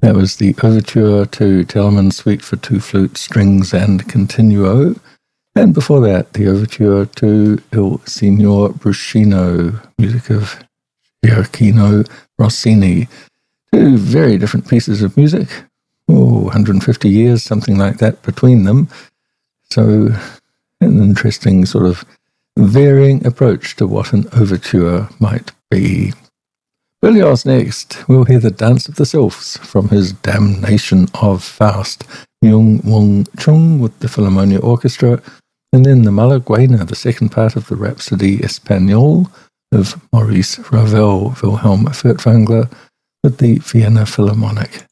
That was the overture to Telemann Suite for two flutes, strings, and continuo. And before that, the overture to Il Signor Bruscino, music of Gioacchino Rossini. Two very different pieces of music. 150 years, something like that, between them. So an interesting sort of varying approach to what an overture might be. Berlioz next. We'll hear the Dance of the Sylphs from his Damnation of Faust. Myung Wong Chung with the Philharmonia Orchestra, and then the Malaguena, the second part of the Rhapsody Espagnole of Maurice Ravel, Wilhelm Furtwängler with the Vienna Philharmonic.